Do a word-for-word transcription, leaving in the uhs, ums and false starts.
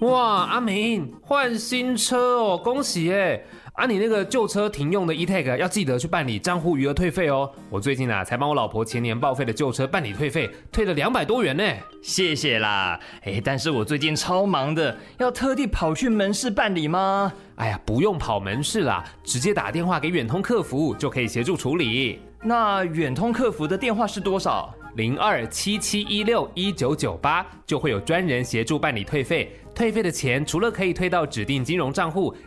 哇，阿明换新车哦，恭喜耶！啊，你那个旧车停用的 E-Tag 要记得去办理账户余额退费哦。我最近啊才帮我老婆前年报废的旧车办理退费，退了两百多元呢。 谢谢啦，哎，但是我最近超忙的，要特地跑去门市办理吗？ 哎呀，不用跑门市啦，直接打电话给远通客服就可以协助处理。 那远通客服的电话是多少？ 零二七七一六一九九八，就会有专人协助办理退费。退费的钱除了可以退到指定金融账户，